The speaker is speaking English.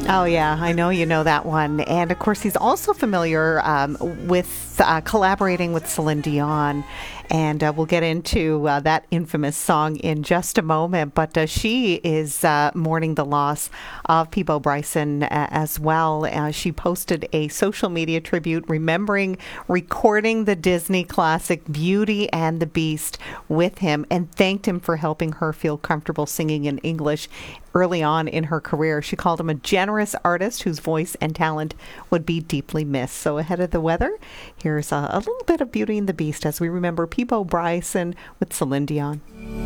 Oh, yeah, I know you know that one. And of course, he's also familiar with collaborating with Celine Dion. And we'll get into that infamous song in just a moment. But she is mourning the loss of Peabo Bryson as well. She posted a social media tribute remembering recording the Disney classic Beauty and the Beast with him and thanked him for helping her feel comfortable singing in English early on in her career. She called him a generous artist whose voice and talent would be deeply missed. So ahead of the weather, here's a little bit of Beauty and the Beast as we remember Peabo Bryson with Celine Dion.